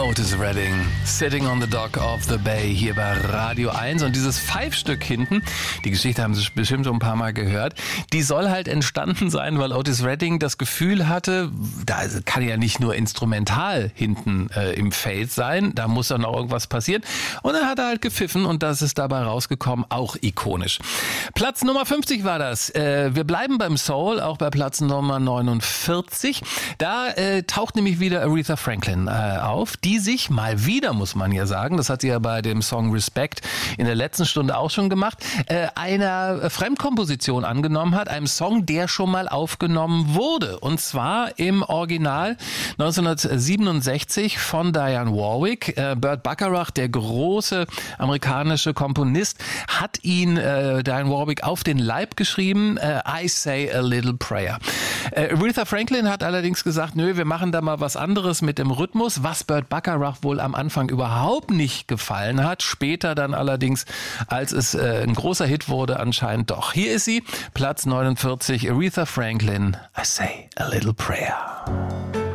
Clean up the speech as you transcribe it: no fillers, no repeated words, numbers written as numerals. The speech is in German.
Otis Redding, Sitting on the Dock of the Bay, hier bei Radio 1. Und dieses Pfeifstück hinten, die Geschichte haben Sie bestimmt schon ein paar Mal gehört, die soll halt entstanden sein, weil Otis Redding das Gefühl hatte, da kann ja nicht nur instrumental hinten im Fade sein, da muss dann auch irgendwas passieren. Und dann hat er halt gepfiffen und das ist dabei rausgekommen, auch ikonisch. Platz Nummer 50 war das. Wir bleiben beim Soul, auch bei Platz Nummer 49. Da taucht nämlich wieder Aretha Franklin auf, die sich mal wieder, muss man ja sagen, das hat sie ja bei dem Song Respect in der letzten Stunde auch schon gemacht, einer Fremdkomposition angenommen hat, einem Song, der schon mal aufgenommen wurde. Und zwar im Original 1967 von Dionne Warwick. Burt Bacharach, der große amerikanische Komponist, hat ihn Dionne Warwick auf den Leib geschrieben, I Say a Little Prayer. Aretha Franklin hat allerdings gesagt, nö, wir machen da mal was anderes mit dem Rhythmus, was Burt Bacharach wohl am Anfang überhaupt nicht gefallen hat. Später dann allerdings, als es ein großer Hit wurde, anscheinend doch. Hier ist sie, Platz 49, Aretha Franklin, I Say a Little Prayer.